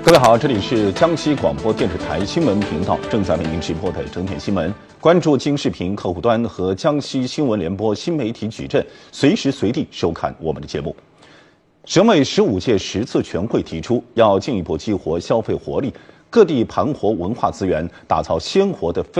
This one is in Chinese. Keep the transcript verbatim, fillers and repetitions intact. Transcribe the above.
各位好，这里是江西广播电视台新闻频道正在为您直播的整点新闻。关注京视频客户端和江西新闻联播新媒体矩阵，随时随地收看我们的节目。省委十五届十次全会提出，要进一步激活消费活力，各地盘活文化资源，打造鲜活的非